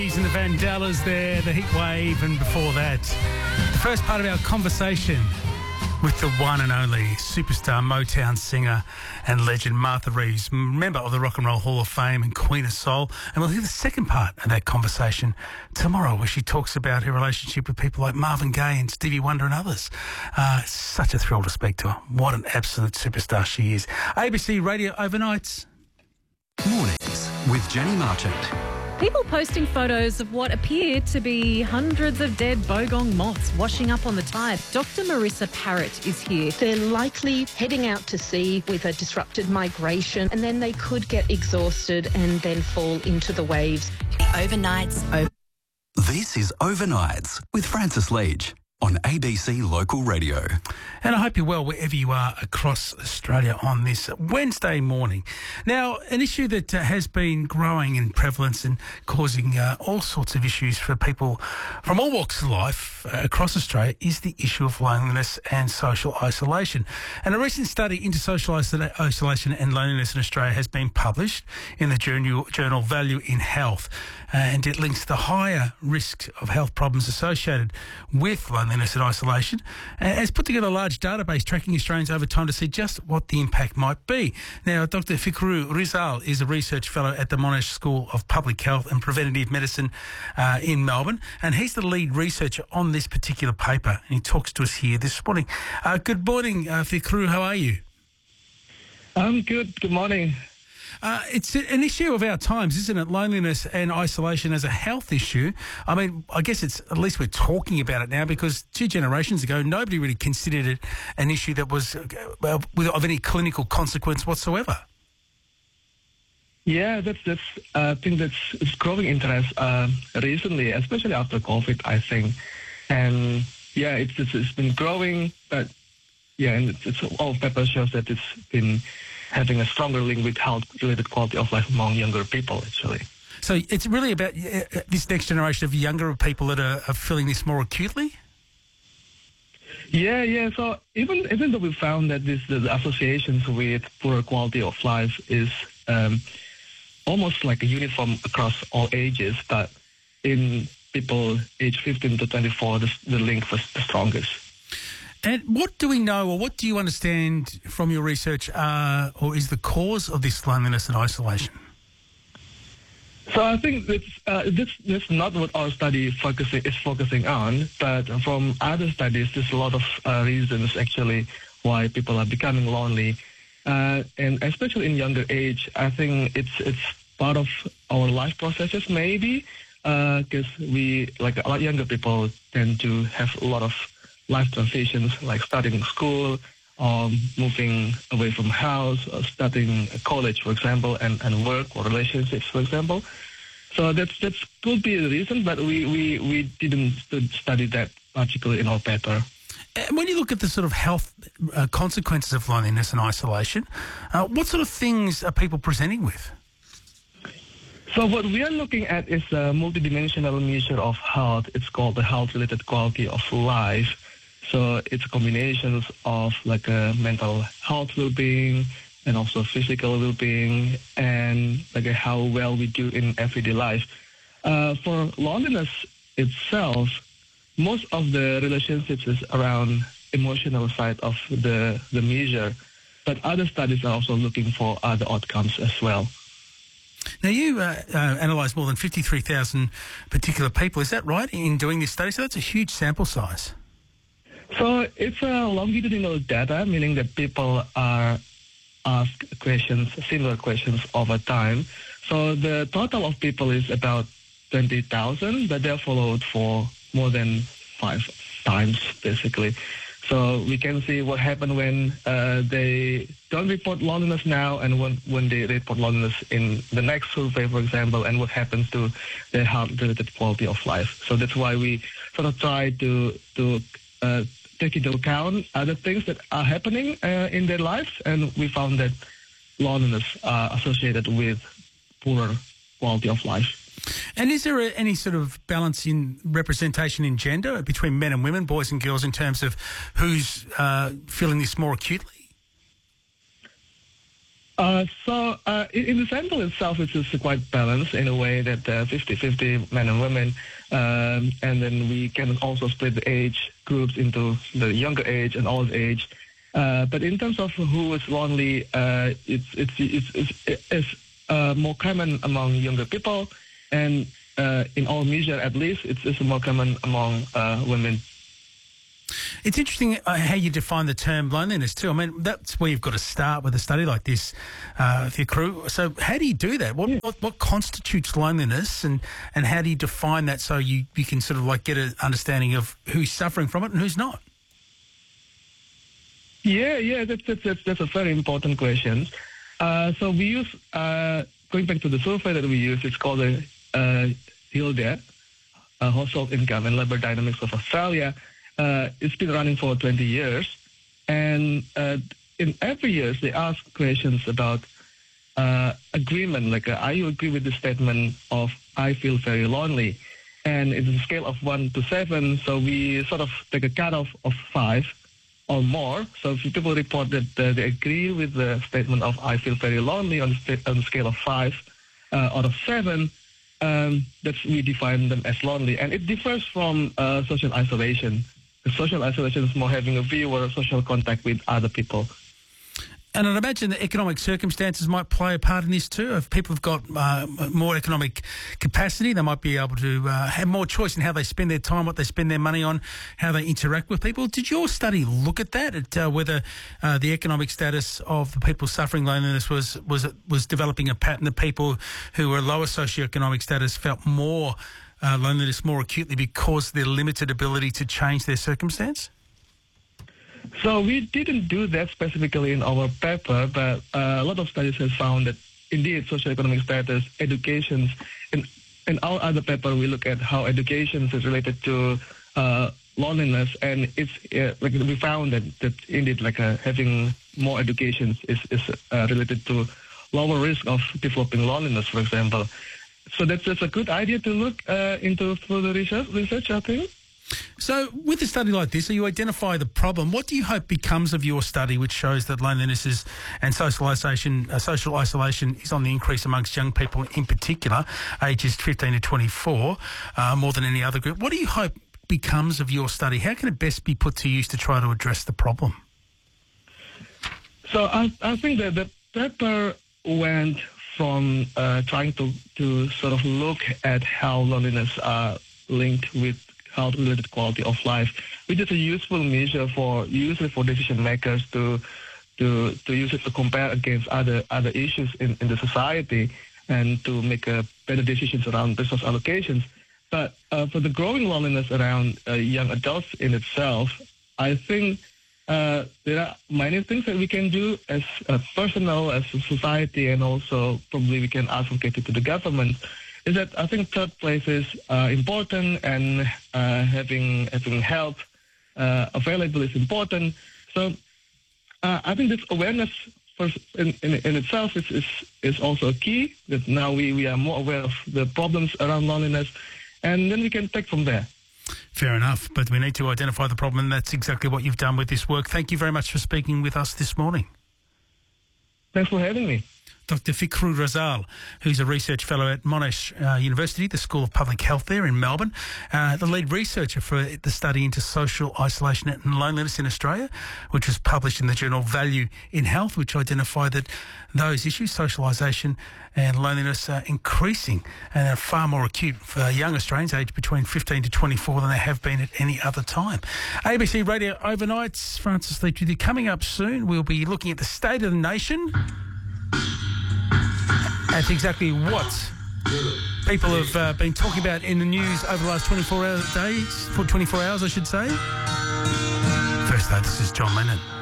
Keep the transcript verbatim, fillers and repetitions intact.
And the Vandellas there, the Heat Wave, and before that, the first part of our conversation with the one and only superstar Motown singer and legend Martha Reeves, member of the Rock and Roll Hall of Fame and Queen of Soul. And we'll hear the second part of that conversation tomorrow, where she talks about her relationship with people like Marvin Gaye and Stevie Wonder and others. Uh, such a thrill to speak to her. What an absolute superstar she is. A B C Radio Overnights. Mornings with Jenny Marchant. People posting photos of what appear to be hundreds of dead bogong moths washing up on the tide. Doctor Marissa Parrott is here. They're likely heading out to sea with a disrupted migration, and then they could get exhausted and then fall into the waves. Overnights. Over- This is Overnights with Francis Leach on A B C Local Radio. And I hope you're well wherever you are across Australia on this Wednesday morning. Now, an issue that uh, has been growing in prevalence and causing uh, all sorts of issues for people from all walks of life uh, across Australia is the issue of loneliness and social isolation. And a recent study into social isola- isolation and loneliness in Australia has been published in the journal, journal Value in Health. Uh, and it links the higher risk of health problems associated with loneliness and isolation, and has put together a large database tracking Australians over time to see just what the impact might be. Now, Doctor Fikru Rizal is a research fellow at the Monash School of Public Health and Preventative Medicine uh, in Melbourne, and he's the lead researcher on this particular paper, and he talks to us here this morning. Uh, good morning, uh, Fikru. How are you? I'm good. Good morning. Uh, it's an issue of our times, isn't it? Loneliness and isolation as a health issue. I mean, I guess it's at least we're talking about it now, because two generations ago, nobody really considered it an issue that was uh, of any clinical consequence whatsoever. Yeah, that's that's. Uh, I think that's it's growing interest uh, recently, especially after COVID, I think. And yeah, it's it's, it's been growing, but yeah, and it's, it's all paper shows that it's been having a stronger link with health-related quality of life among younger people, actually. So it's really about uh, this next generation of younger people that are, are feeling this more acutely? Yeah, yeah. So even even though we found that this the associations with poorer quality of life is um, almost like a uniform across all ages, but in people aged fifteen to twenty-four, the, the link was the strongest. And what do we know, or what do you understand from your research, uh, or is the cause of this loneliness and isolation? So I think that's, uh, this, that's not what our study focusing, is focusing on, but from other studies, there's a lot of uh, reasons actually why people are becoming lonely, uh, and especially in younger age. I think it's it's part of our life processes, maybe, because uh, we like a lot younger people tend to have a lot of life transitions, like starting school, or moving away from house, or starting college, for example, and, and work or relationships, for example. So that's that could be the reason, but we, we, we didn't study that particularly in our paper. And when you look at the sort of health uh, consequences of loneliness and isolation, uh, what sort of things are people presenting with? So what we are looking at is a multidimensional measure of health. It's called the health-related quality of life. So it's a combination of like a mental health well-being and also physical well-being, and like a how well we do in everyday life. Uh, for loneliness itself, most of the relationships is around emotional side of the, the measure, but other studies are also looking for other outcomes as well. Now, you uh, uh, analysed more than fifty-three thousand particular people. Is that right, in doing this study? So that's a huge sample size. So it's a longitudinal data, meaning that people are asked questions, similar questions over time. So the total of people is about twenty thousand, but they're followed for more than five times, basically. So we can see what happened when uh, they don't report loneliness now, and when, when they report loneliness in the next survey, for example, and what happens to their health-related quality of life. So that's why we sort of try to to uh, take into account other things that are happening uh, in their lives, and we found that loneliness are associated with poorer quality of life. And is there a, any sort of balance in representation in gender between men and women, boys and girls, in terms of who's uh, feeling this more acutely? Uh, so uh, in, in the sample itself, it's just quite balanced in a way that uh, fifty-fifty men and women, um, and then we can also split the age groups into the younger age and old age. Uh, but in terms of who is lonely, uh, it's it's it's it's, it's uh, more common among younger people, and uh, in our measure at least, it's, it's more common among uh, women. It's interesting uh, how you define the term loneliness too. I mean, that's where you've got to start with a study like this uh, with your crew. So how do you do that? What, yeah. what what constitutes loneliness, and, and how do you define that so you, you can sort of like get an understanding of who's suffering from it and who's not? Yeah, yeah, that's that's that's, that's a very important question. Uh, so we use, uh, going back to the survey that we use, it's called the uh, HILDA, uh, Household Income and Labour Dynamics of Australia. Uh, it's been running for twenty years, and uh, in every year they ask questions about uh, agreement, like uh, are you agree with the statement of I feel very lonely, and it's a scale of one to seven, so we sort of take a cutoff of five or more. So if people report that uh, they agree with the statement of I feel very lonely on the, sta- on the scale of five uh, out of seven, um, that's we define them as lonely, and it differs from uh, social isolation. The social isolation is more having a view or a social contact with other people. And I'd imagine that economic circumstances might play a part in this too. If people have got uh, more economic capacity, they might be able to uh, have more choice in how they spend their time, what they spend their money on, how they interact with people. Did your study look at that, at uh, whether uh, the economic status of the people suffering loneliness was, was, was developing a pattern that people who were lower socioeconomic status felt more Uh, loneliness more acutely because of their limited ability to change their circumstance? So we didn't do that specifically in our paper, but uh, a lot of studies have found that indeed socioeconomic status, education, in, in our other paper we look at how education is related to uh, loneliness, and it's uh, like we found that, that indeed like uh, having more education is, is uh, related to lower risk of developing loneliness, for example. So that's, that's a good idea to look uh, into further research, research, I think. So with a study like this, so you identify the problem. What do you hope becomes of your study, which shows that loneliness is, and social isolation, uh, social isolation is on the increase amongst young people in particular, ages fifteen to twenty-four, uh, more than any other group? What do you hope becomes of your study? How can it best be put to use to try to address the problem? So I, I think that the paper went from uh, trying to, to sort of look at how loneliness are linked with health-related quality of life, which is a useful measure for usually for decision makers to to to use it to compare against other other issues in, in the society and to make uh, better decisions around resource allocations. But uh, for the growing loneliness around uh, young adults in itself, I think Uh, there are many things that we can do as a personal, as a society, and also probably we can advocate it to the government. Is that I think third place is uh, important, and uh, having having help uh, available is important. So uh, I think this awareness first in, in, in itself is, is is also a key. That now we, we are more aware of the problems around loneliness, and then we can take from there. Fair enough, but we need to identify the problem, and that's exactly what you've done with this work. Thank you very much for speaking with us this morning. Thanks for having me. Doctor Fikru Razal, who's a research fellow at Monash uh, University, the School of Public Health there in Melbourne, uh, the lead researcher for the study into social isolation and loneliness in Australia, which was published in the journal Value in Health, which identified that those issues, socialisation and loneliness, are increasing and are far more acute for young Australians aged between fifteen to twenty-four than they have been at any other time. A B C Radio Overnights, Francis Leach with you. Coming up soon, we'll be looking at the state of the nation. That's exactly what people have uh, been talking about in the news over the last twenty-four hours, days, for twenty-four hours, I should say. First though, this is John Lennon.